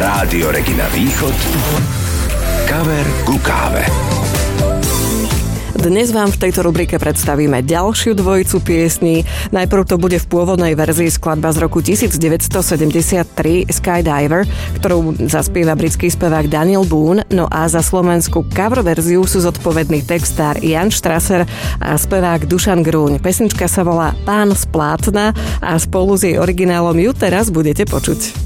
Rádio Regina Východ. Kaver ku káve. Dnes vám v tejto rubrike predstavíme ďalšiu dvojicu piesní. Najprv to bude v pôvodnej verzii skladba z roku 1973 Skydiver, ktorú zaspieva britský spevák Daniel Boone, no a za slovenskú cover verziu sú zodpovedný textár Jan Strasser a spevák Dušan Grúň. Pesnička sa volá Pán z plátna a spolu s jej originálom ju teraz budete počuť.